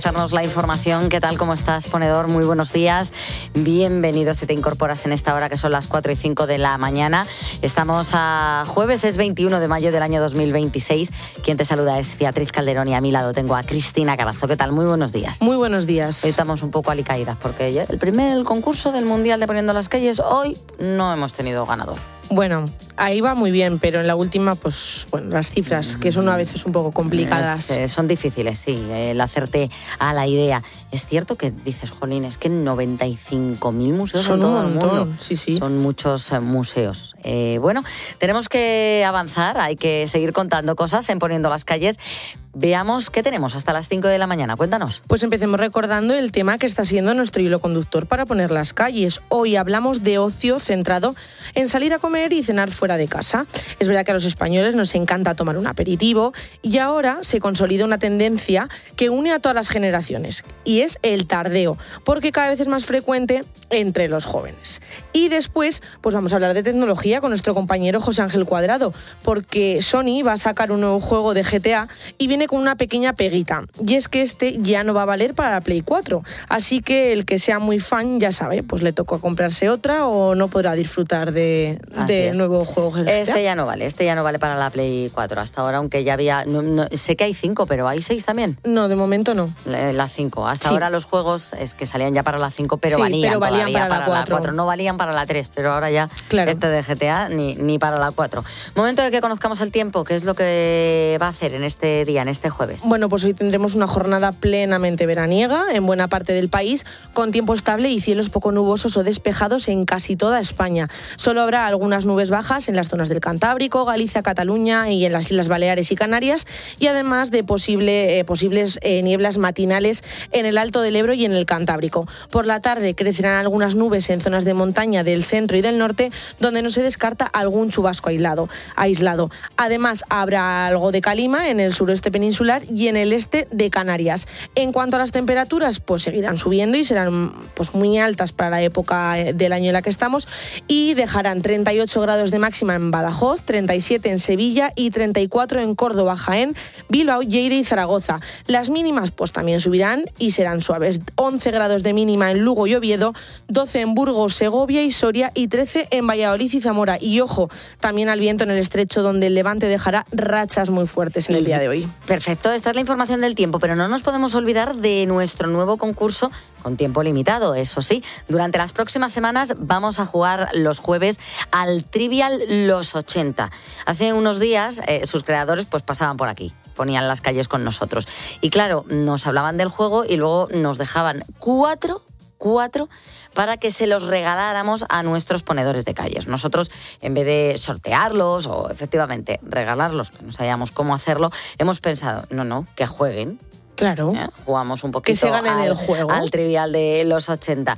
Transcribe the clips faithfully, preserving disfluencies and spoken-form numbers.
Echarnos la información. ¿Qué tal? ¿Cómo estás, ponedor? Muy buenos días. Bienvenido si te incorporas en esta hora, que son las cuatro y cinco de la mañana. Estamos a jueves, es veintiuno de mayo del año dos mil veintiséis. Quien te saluda es Beatriz Calderón y a mi lado tengo a Cristina Carazo. ¿Qué tal? Muy buenos días. Muy buenos días. Hoy estamos un poco alicaídas porque ya el primer el concurso del Mundial de Poniendo las Calles, hoy no hemos tenido ganador. Bueno, ahí va muy bien, pero en la última, pues, bueno, las cifras, que son a veces un poco complicadas. Es, eh, son difíciles, sí, el hacerte a la idea. Es cierto que dices, jolín, es que noventa y cinco mil museos son en todo un montón, el mundo. Sí, sí. Son muchos eh, museos. Eh, bueno, tenemos que avanzar, hay que seguir contando cosas en Poniendo las Calles. Veamos qué tenemos hasta las cinco de la mañana. Cuéntanos. Pues empecemos recordando el tema que está siendo nuestro hilo conductor para poner las calles. Hoy hablamos de ocio centrado en salir a comer y cenar fuera de casa. Es verdad que a los españoles nos encanta tomar un aperitivo y ahora se consolida una tendencia que une a todas las generaciones y es el tardeo, porque cada vez es más frecuente entre los jóvenes. Y después, pues vamos a hablar de tecnología con nuestro compañero José Ángel Cuadrado, porque Sony va a sacar un nuevo juego de G T A y viene con una pequeña peguita, y es que este ya no va a valer para la Play cuatro, así que el que sea muy fan ya sabe, pues le tocó comprarse otra o no podrá disfrutar de, de nuevo juego G T A. Este ya no vale, este ya no vale para la Play cuatro hasta ahora, aunque ya había, no, no, sé que hay cinco, pero hay seis también. No, de momento no. La, la cinco, hasta sí. ahora los juegos es que salían ya para la cinco, pero sí, valían, pero valían todavía para, para la, la cuatro, no valían para la tres, pero ahora ya claro. Este de G T A ni, ni para la cuatro. Momento de que conozcamos el tiempo, ¿qué es lo que va a hacer en este día, en este jueves? Bueno, pues hoy tendremos una jornada plenamente veraniega en buena parte del país, con tiempo estable y cielos poco nubosos o despejados en casi toda España. Solo habrá algunas nubes bajas en las zonas del Cantábrico, Galicia, Cataluña y en las Islas Baleares y Canarias, y además de posible, eh, posibles eh, nieblas matinales en el Alto del Ebro y en el Cantábrico. Por la tarde crecerán algunas nubes en zonas de montaña del centro y del norte, donde no se descarta algún chubasco aislado. aislado. Además, habrá algo de calima en el suroeste peninsular y en el este de Canarias. En cuanto a las temperaturas, pues seguirán subiendo y serán pues muy altas para la época del año en la que estamos, y dejarán treinta y ocho grados de máxima en Badajoz, treinta y siete en Sevilla y treinta y cuatro en Córdoba, Jaén, Bilbao, Lleida y Zaragoza. Las mínimas pues también subirán y serán suaves. once grados de mínima en Lugo y Oviedo, doce en Burgos, Segovia y Soria y trece en Valladolid y Zamora. Y ojo, también al viento en el estrecho, donde el levante dejará rachas muy fuertes en el día de hoy. Perfecto, esta es la información del tiempo, pero no nos podemos olvidar de nuestro nuevo concurso con tiempo limitado, eso sí. Durante las próximas semanas vamos a jugar los jueves al Trivial Los ochenta. Hace unos días eh, sus creadores pues pasaban por aquí, ponían las calles con nosotros. Y claro, nos hablaban del juego y luego nos dejaban cuatro, cuatro para que se los regaláramos a nuestros ponedores de calles. Nosotros, en vez de sortearlos o efectivamente regalarlos, que no sabíamos cómo hacerlo, hemos pensado, no, no, que jueguen. Claro. ¿Eh? Jugamos un poquito que se ganen al, el juego. al Trivial de los ochenta.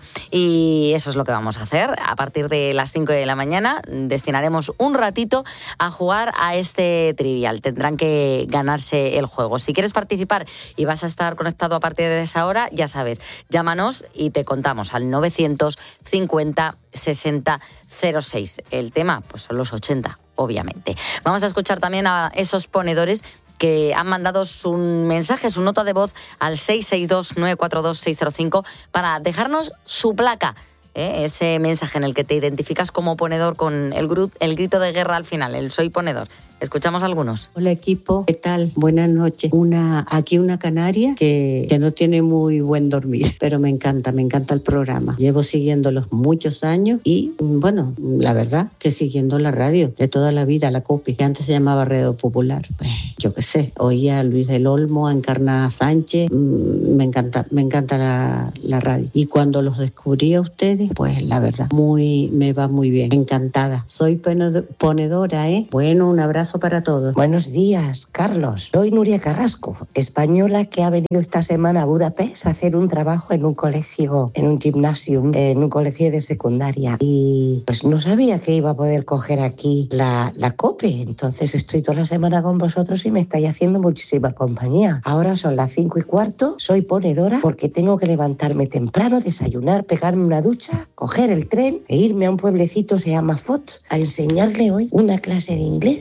Y eso es lo que vamos a hacer. A partir de las cinco de la mañana destinaremos un ratito a jugar a este Trivial. Tendrán que ganarse el juego. Si quieres participar y vas a estar conectado a partir de esa hora, ya sabes, llámanos y te contamos al novecientos cincuenta sesenta cero seis. El tema, pues son los ochenta, obviamente. Vamos a escuchar también a esos ponedores que han mandado su mensaje, su nota de voz al seis seis dos nueve cuatro dos seis cero cinco para dejarnos su placa. ¿eh? Ese mensaje en el que te identificas como ponedor con el, gru- el grito de guerra al final, el soy ponedor. Escuchamos algunos. Hola equipo, ¿qué tal? Buenas noches. Una, aquí una canaria que, que no tiene muy buen dormir, pero me encanta, me encanta el programa. Llevo siguiéndolos muchos años y, bueno, la verdad que siguiendo la radio de toda la vida, la COPE, que antes se llamaba Radio Popular. Pues, yo qué sé, oía a Luis del Olmo, a Encarna Sánchez, mmm, me encanta, me encanta la, la radio. Y cuando los descubrí a ustedes, pues la verdad, muy, me va muy bien, encantada. Soy ponedora, ¿eh? Bueno, un abrazo para todos. Buenos días, Carlos. Soy Nuria Carrasco, española que ha venido esta semana a Budapest a hacer un trabajo en un colegio, en un gimnasio, en un colegio de secundaria. Y pues no sabía que iba a poder coger aquí la, la COPE. Entonces estoy toda la semana con vosotros y me estáis haciendo muchísima compañía. Ahora son las cinco y cuarto, soy ponedora porque tengo que levantarme temprano, desayunar, pegarme una ducha, coger el tren e irme a un pueblecito, se llama Foz, a enseñarle hoy una clase de inglés a un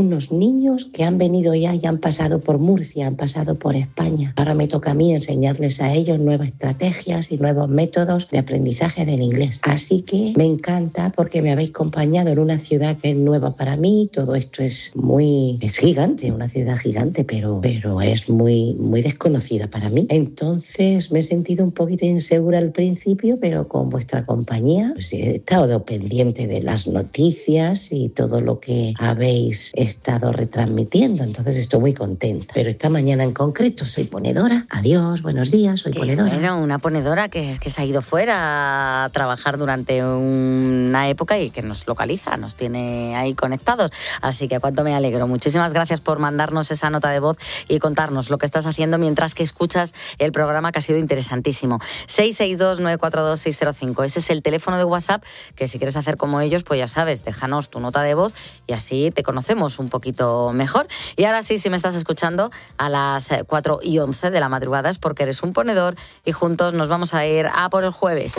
unos niños que han venido ya y han pasado por Murcia, han pasado por España. Ahora me toca a mí enseñarles a ellos nuevas estrategias y nuevos métodos de aprendizaje del inglés. Así que me encanta porque me habéis acompañado en una ciudad que es nueva para mí. Todo esto es muy, es gigante, una ciudad gigante, pero, pero es muy, muy desconocida para mí. Entonces me he sentido un poquito insegura al principio, pero con vuestra compañía pues he estado pendiente de las noticias y todo lo que habéis estado retransmitiendo. Entonces estoy muy contenta. Pero esta mañana en concreto soy ponedora. Adiós, buenos días, soy Qué ponedora. Bueno, una ponedora que, que se ha ido fuera a trabajar durante una época y que nos localiza, nos tiene ahí conectados. Así que cuánto me alegro. Muchísimas gracias por mandarnos esa nota de voz y contarnos lo que estás haciendo mientras que escuchas el programa, que ha sido interesantísimo. seis seis dos, nueve cuatro dos, seis cero cinco. Ese es el teléfono de WhatsApp, que si quieres hacer como ellos, pues ya sabes, déjanos tu nota de voz y así te conocemos un poquito mejor. Y ahora sí, si me estás escuchando a las cuatro y once de la madrugada es porque eres un ponedor y juntos nos vamos a ir a por el jueves.